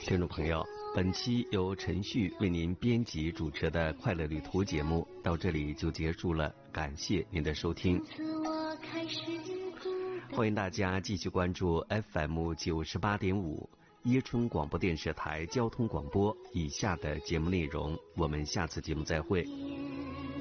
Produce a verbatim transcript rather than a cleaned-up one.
听众朋友，本期由陈旭为您编辑主持的《快乐旅途》节目到这里就结束了，感谢您的收听。欢迎大家继续关注 F M 九十八点五椰春广播电视台交通广播以下的节目内容，我们下次节目再会。